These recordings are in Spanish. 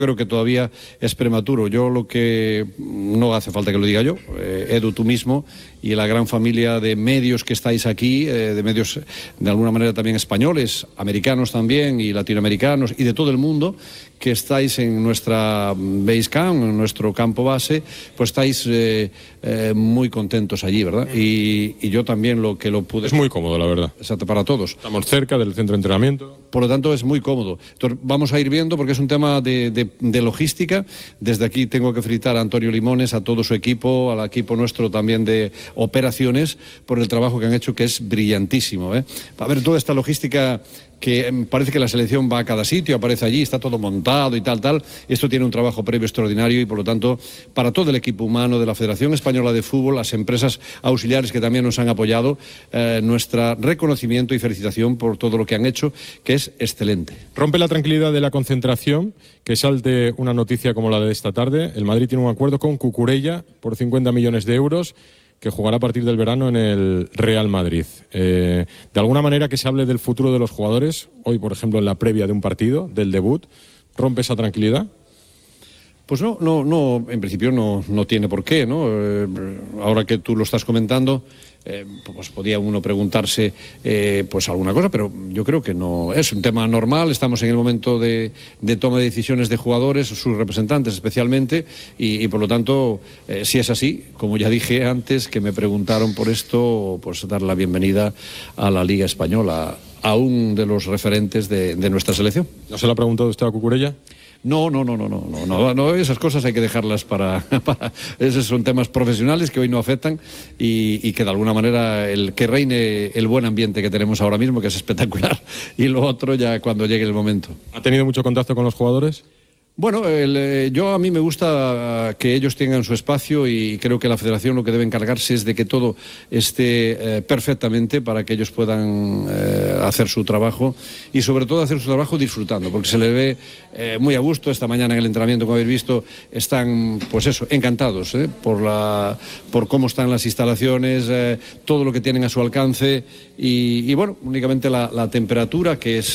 Creo que todavía es prematuro. Yo lo que no hace falta que lo diga yo, Edu, tú mismo y la gran familia de medios que estáis aquí, de medios de alguna manera también españoles, americanos también y latinoamericanos y de todo el mundo, que estáis en nuestra base camp, en nuestro campo base, pues estáis muy contentos allí, ¿verdad? Y yo también lo pude... Es muy cómodo, la verdad. Exacto, para todos. Estamos cerca del centro de entrenamiento. Por lo tanto, es muy cómodo. Entonces, vamos a ir viendo, porque es un tema de logística. Desde aquí tengo que felicitar a Antonio Limones, a todo su equipo, al equipo nuestro también de operaciones, por el trabajo que han hecho, que es brillantísimo, ¿eh? A ver, toda esta logística que parece que la selección va a cada sitio, aparece allí, está todo montado y tal. Esto tiene un trabajo previo extraordinario y, por lo tanto, para todo el equipo humano de la Federación Española de Fútbol, las empresas auxiliares que también nos han apoyado, nuestro reconocimiento y felicitación por todo lo que han hecho, que es excelente. Rompe la tranquilidad de la concentración que salte una noticia como la de esta tarde. El Madrid tiene un acuerdo con Cucurella por 50 millones de euros, que jugará a partir del verano en el Real Madrid. De alguna manera que se hable del futuro de los jugadores, hoy por ejemplo en la previa de un partido, del debut, ¿rompe esa tranquilidad? Pues no, en principio no tiene por qué, ¿no? Ahora que tú lo estás comentando, pues podía uno preguntarse pues alguna cosa, pero yo creo que no es un tema normal. Estamos en el momento de toma de decisiones de jugadores, sus representantes especialmente, y por lo tanto, si es así, como ya dije antes, que me preguntaron por esto, pues dar la bienvenida a la Liga Española, a un de los referentes de nuestra selección. ¿No se lo ha preguntado usted a Cucurella? No, esas cosas hay que dejarlas para esos son temas profesionales que hoy no afectan y que de alguna manera que reine el buen ambiente que tenemos ahora mismo, que es espectacular, y lo otro ya cuando llegue el momento. ¿Ha tenido mucho contacto con los jugadores? Bueno, a mí me gusta que ellos tengan su espacio y creo que la Federación lo que debe encargarse es de que todo esté perfectamente para que ellos puedan hacer su trabajo y sobre todo hacer su trabajo disfrutando, porque se le ve muy a gusto. Esta mañana en el entrenamiento, como habéis visto, están pues eso, encantados por cómo están las instalaciones, todo lo que tienen a su alcance y bueno, únicamente la temperatura, que es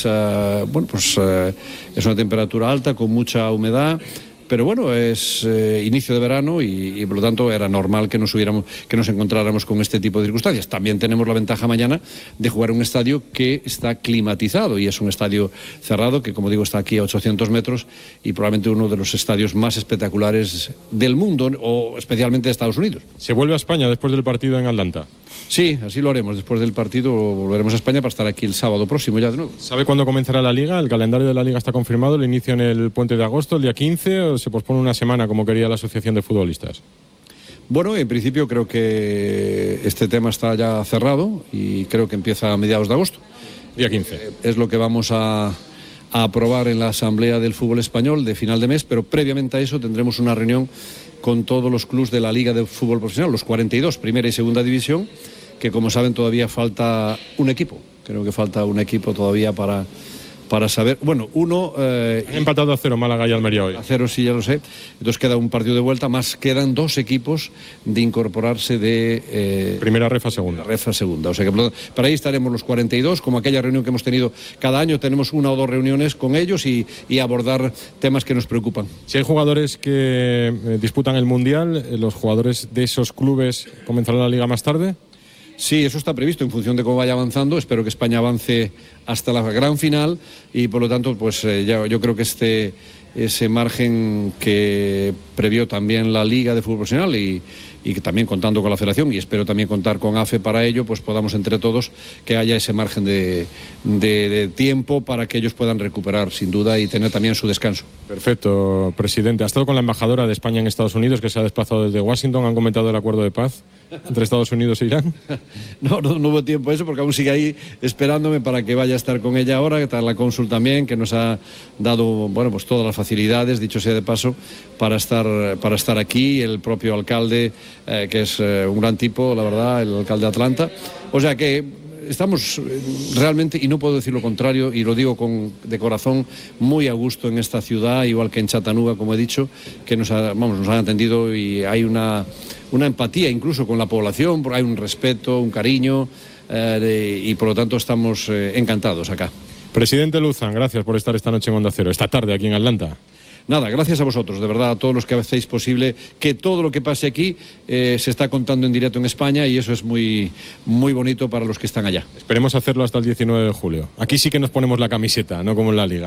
es una temperatura alta con mucha humedad, pero bueno, es inicio de verano y por lo tanto era normal que nos encontráramos con este tipo de circunstancias. También tenemos la ventaja mañana de jugar en un estadio que está climatizado y es un estadio cerrado que, como digo, está aquí a 800 metros y probablemente uno de los estadios más espectaculares del mundo o especialmente de Estados Unidos. ¿Se vuelve a España después del partido en Atlanta? Sí, así lo haremos. Después del partido volveremos a España para estar aquí el sábado próximo ya de nuevo. ¿Sabe cuándo comenzará la Liga? ¿El calendario de la Liga está confirmado? ¿El inicio en el puente de agosto, el día 15, o se pospone una semana como quería la Asociación de Futbolistas? Bueno, en principio creo que este tema está ya cerrado y creo que empieza a mediados de agosto. Día 15. Es lo que vamos a aprobar en la Asamblea del Fútbol Español de final de mes, pero previamente a eso tendremos una reunión con todos los clubes de la Liga de Fútbol Profesional, los 42, primera y segunda división, que como saben todavía falta un equipo. Creo que falta un equipo todavía para saber. Bueno, han empatado a 0 Málaga y Almería hoy. A 0, sí, ya lo sé. Entonces queda un partido de vuelta, más quedan 2 equipos de incorporarse de... primera ref a segunda. Ref a segunda. O sea que para ahí estaremos los 42, como aquella reunión que hemos tenido cada año. Tenemos 1 o 2 reuniones con ellos y abordar temas que nos preocupan. Si hay jugadores que disputan el Mundial, ¿los jugadores de esos clubes comenzarán la Liga más tarde? Sí, eso está previsto en función de cómo vaya avanzando. Espero que España avance hasta la gran final y por lo tanto pues yo creo que ese margen que previó también la Liga de Fútbol Profesional y que también contando con la Federación y espero también contar con AFE para ello, pues podamos entre todos que haya ese margen de tiempo para que ellos puedan recuperar sin duda y tener también su descanso. Perfecto, presidente. Ha estado con la embajadora de España en Estados Unidos, que se ha desplazado desde Washington. ¿Han comentado el acuerdo de paz entre Estados Unidos e Irán? No hubo tiempo a eso porque aún sigue ahí esperándome para que vaya a estar con ella ahora, que está la cónsul también, que nos ha dado pues todas las facilidades, dicho sea de paso, para estar aquí. El propio alcalde, que es un gran tipo, la verdad, el alcalde de Atlanta. O sea que estamos realmente, y no puedo decir lo contrario, y lo digo de corazón, muy a gusto en esta ciudad, igual que en Chattanooga, como he dicho, que nos han atendido y hay una empatía incluso con la población, hay un respeto, un cariño, y por lo tanto estamos encantados acá. Presidente Luzán, gracias por estar esta noche en Onda Cero, esta tarde aquí en Atlanta. nada, gracias a vosotros, de verdad, a todos los que hacéis posible que todo lo que pase aquí se está contando en directo en España, y eso es muy, muy bonito para los que están allá. Esperemos hacerlo hasta el 19 de julio. Aquí sí que nos ponemos la camiseta, no como en la Liga.